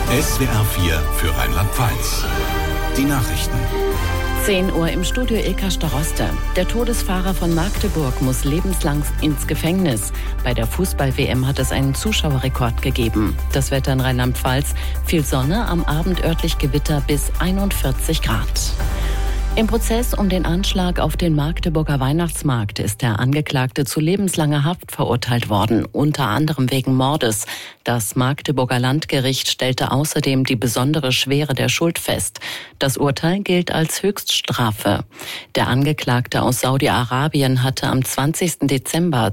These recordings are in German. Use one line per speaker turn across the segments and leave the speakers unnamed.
SWR 4 für Rheinland-Pfalz. Die Nachrichten.
10 Uhr im Studio Ilka Staroste. Der Todesfahrer von Magdeburg muss lebenslang ins Gefängnis. Bei der Fußball-WM hat es einen Zuschauerrekord gegeben. Das Wetter in Rheinland-Pfalz: viel Sonne, am Abend örtlich Gewitter bis 41 Grad. Im Prozess um den Anschlag auf den Magdeburger Weihnachtsmarkt ist der Angeklagte zu lebenslanger Haft verurteilt worden, unter anderem wegen Mordes. Das Magdeburger Landgericht stellte außerdem die besondere Schwere der Schuld fest. Das Urteil gilt als Höchststrafe. Der Angeklagte aus Saudi-Arabien hatte am 20. Dezember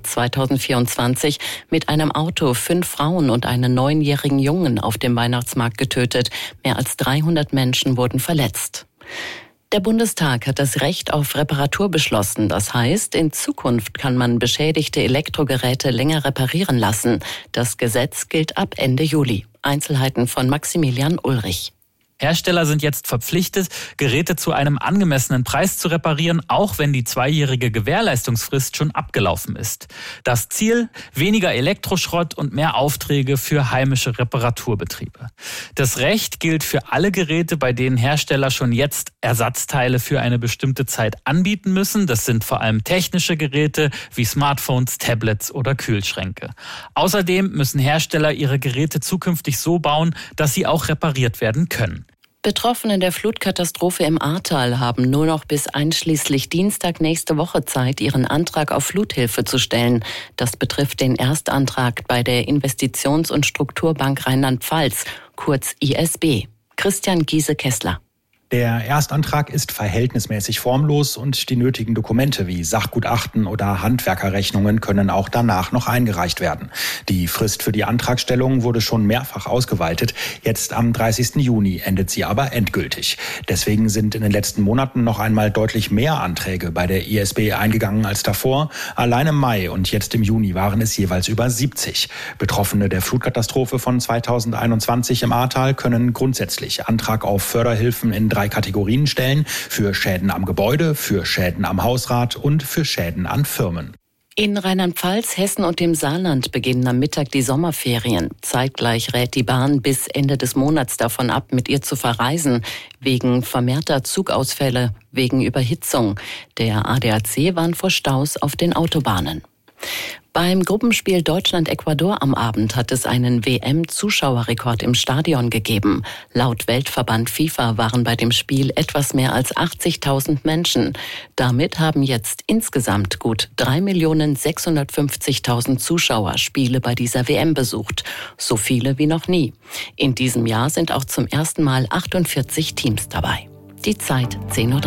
2024 mit einem Auto 5 Frauen und einen 9-jährigen Jungen auf dem Weihnachtsmarkt getötet. Mehr als 300 Menschen wurden verletzt. Der Bundestag hat das Recht auf Reparatur beschlossen. Das heißt, in Zukunft kann man beschädigte Elektrogeräte länger reparieren lassen. Das Gesetz gilt ab Ende Juli. Einzelheiten von Maximilian Ulrich.
Hersteller sind jetzt verpflichtet, Geräte zu einem angemessenen Preis zu reparieren, auch wenn die 2-jährige Gewährleistungsfrist schon abgelaufen ist. Das Ziel: weniger Elektroschrott und mehr Aufträge für heimische Reparaturbetriebe. Das Recht gilt für alle Geräte, bei denen Hersteller schon jetzt Ersatzteile für eine bestimmte Zeit anbieten müssen. Das sind vor allem technische Geräte wie Smartphones, Tablets oder Kühlschränke. Außerdem müssen Hersteller ihre Geräte zukünftig so bauen, dass sie auch repariert werden können.
Betroffene der Flutkatastrophe im Ahrtal haben nur noch bis einschließlich Dienstag nächste Woche Zeit, ihren Antrag auf Fluthilfe zu stellen. Das betrifft den Erstantrag bei der Investitions- und Strukturbank Rheinland-Pfalz, kurz ISB. Christian Giese-Kessler.
Der Erstantrag ist verhältnismäßig formlos und die nötigen Dokumente wie Sachgutachten oder Handwerkerrechnungen können auch danach noch eingereicht werden. Die Frist für die Antragstellung wurde schon mehrfach ausgeweitet. Jetzt am 30. Juni endet sie aber endgültig. Deswegen sind in den letzten Monaten noch einmal deutlich mehr Anträge bei der ISB eingegangen als davor. Allein im Mai und jetzt im Juni waren es jeweils über 70. Betroffene der Flutkatastrophe von 2021 im Ahrtal können grundsätzlich Antrag auf Förderhilfen in 3 Kategorien stellen: für Schäden am Gebäude, für Schäden am Hausrat und für Schäden an Firmen.
In Rheinland-Pfalz, Hessen und dem Saarland beginnen am Mittag die Sommerferien. Zeitgleich rät die Bahn bis Ende des Monats davon ab, mit ihr zu verreisen, wegen vermehrter Zugausfälle, wegen Überhitzung. Der ADAC warnt vor Staus auf den Autobahnen. Beim Gruppenspiel Deutschland-Ecuador am Abend hat es einen WM-Zuschauerrekord im Stadion gegeben. Laut Weltverband FIFA waren bei dem Spiel etwas mehr als 80.000 Menschen. Damit haben jetzt insgesamt gut 3.650.000 Zuschauer Spiele bei dieser WM besucht. So viele wie noch nie. In diesem Jahr sind auch zum ersten Mal 48 Teams dabei. Die Zeit 10:03 Uhr.